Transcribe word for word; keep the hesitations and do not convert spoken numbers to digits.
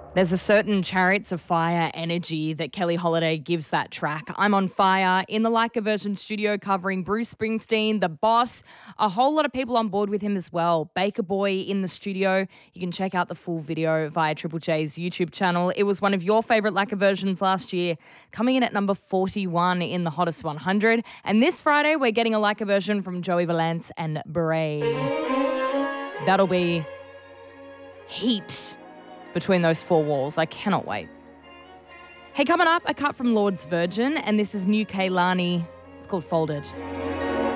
There's a certain Chariots of Fire energy that Kelly Holiday gives that track. I'm on Fire in the Like a Virgin studio covering Bruce Springsteen, The Boss, a whole lot of people on board with him as well. Baker Boy in the studio. You can check out the full video via Triple J's YouTube channel. It was one of your favourite Like a Virgins last year, coming in at number forty-one in the Hottest one hundred. And this Friday, we're getting a Like a Version from Joey Valance and Bray. That'll be heat between those four walls. I cannot wait. Hey, coming up, a cut from Lord's Virgin, and this is New Kaylani. It's called Folded.